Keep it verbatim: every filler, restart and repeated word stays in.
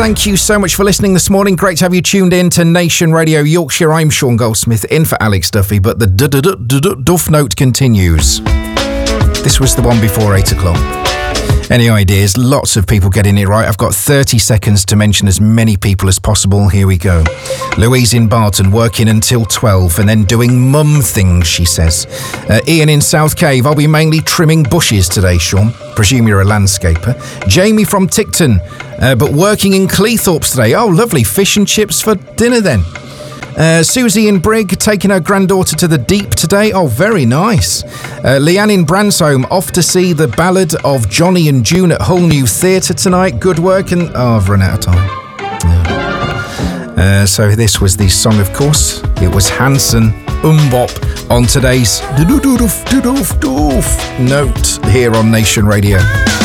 thank you so much for listening this morning. Great to have you tuned in to Nation Radio Yorkshire. I'm Sean Goldsmith, in for Alex Duffy, but the duff note continues. This was the one before eight o'clock. Any ideas? Lots of people getting it right. I've got thirty seconds to mention as many people as possible. Here we go. Louise in Barton, working until twelve and then doing mum things, she says. Uh, Ian in South Cave, I'll be mainly trimming bushes today, Sean. Presume you're a landscaper. Jamie from Ticton, uh, but working in Cleethorpes today. Oh, lovely. Fish and chips for dinner then. Uh, Susie in Brigg, taking her granddaughter to the Deep today. Oh, very nice. Uh, Leanne in Bransholm, off to see the Ballad of Johnny and June at Hull New Theatre tonight. Good work. And oh, I've run out of time. Yeah. Uh, so this was the song, of course. It was Hanson Umbop on today's doof doof doof doof note here on Nation Radio.